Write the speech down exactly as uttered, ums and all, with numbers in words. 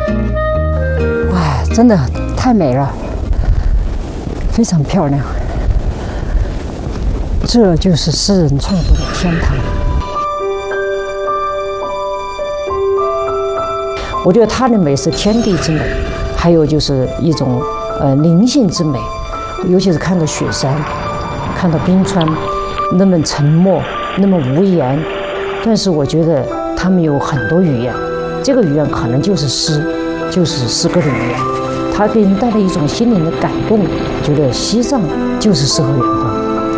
哇，真的太美了，非常漂亮。这就是诗人创作的天堂。我觉得它的美是天地之美，还有就是一种呃灵性之美，尤其是看到雪山，看到冰川，那么沉默，那么无言，但是我觉得他们有很多语言，这个语言可能就是诗，就是诗歌的语言，它给人带来一种心灵的感动。我觉得西藏就是诗和远方。